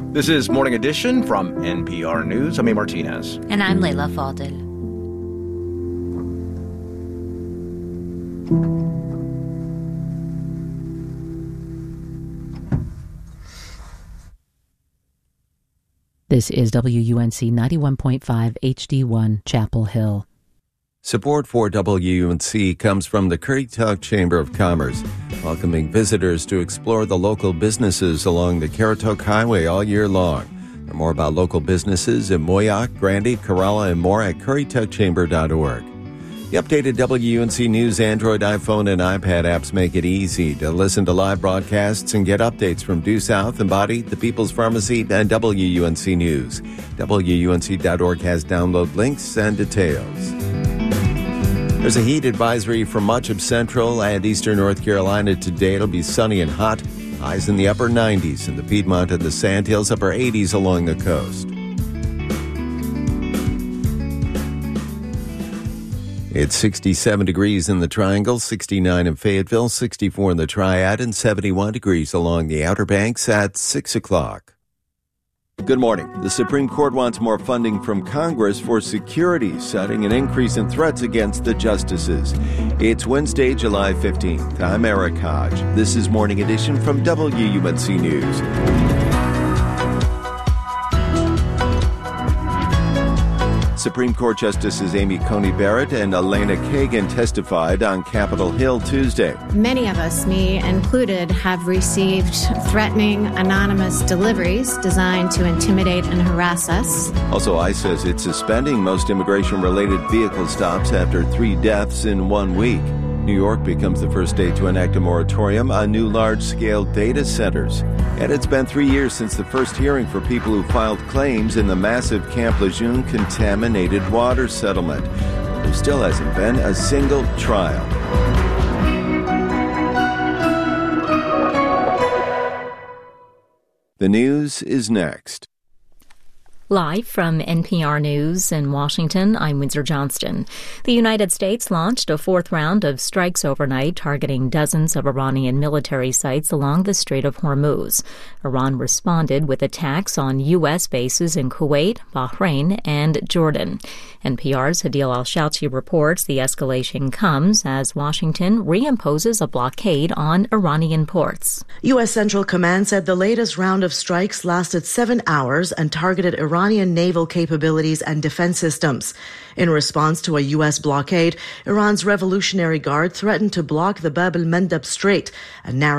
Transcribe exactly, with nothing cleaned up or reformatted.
This is Morning Edition from N P R News. I'm A. Martinez. And I'm Leila Fadel. This is W U N C ninety-one point five H D one, Chapel Hill. Support for W U N C comes from the Currituck Chamber of Commerce, welcoming visitors to explore the local businesses along the Currituck Highway all year long. Learn more about local businesses in Moyock, Grandy, Corolla, and more at currituck chamber dot org. The updated W U N C News Android, iPhone, and iPad apps make it easy to listen to live broadcasts and get updates from Due South, Embody, The People's Pharmacy, and W U N C News. W U N C dot org has download links and details. There's a heat advisory for much of central and eastern North Carolina today. It'll be sunny and hot. Highs in the upper nineties in the Piedmont and the Sandhills, upper eighties along the coast. It's sixty-seven degrees in the Triangle, sixty-nine in Fayetteville, sixty-four in the Triad, and seventy-one degrees along the Outer Banks at six o'clock. Good morning. The Supreme Court wants more funding from Congress for security, citing an increase in threats against the justices. It's Wednesday, July fifteenth. I'm Eric Hodge. This is Morning Edition from W U N C News. Supreme Court Justices Amy Coney Barrett and Elena Kagan testified on Capitol Hill Tuesday. Many of us, me included, have received threatening anonymous deliveries designed to intimidate and harass us. Also, ICE says it's suspending most immigration-related vehicle stops after three deaths in one week. New York becomes the first state to enact a moratorium on new large-scale data centers. And it's been three years since the first hearing for people who filed claims in the massive Camp Lejeune contaminated water settlement. There still hasn't been a single trial. The news is next. Live from N P R News in Washington, I'm Windsor Johnston. The United States launched a fourth round of strikes overnight targeting dozens of Iranian military sites along the Strait of Hormuz. Iran responded with attacks on U S bases in Kuwait, Bahrain, and Jordan. N P R's Hadil Al-Shouchi reports the escalation comes as Washington reimposes a blockade on Iranian ports. U S Central Command said the latest round of strikes lasted seven hours and targeted Iranian naval capabilities and defense systems. In response to a U S blockade, Iran's Revolutionary Guard threatened to block the Bab el-Mandeb Strait, a narrow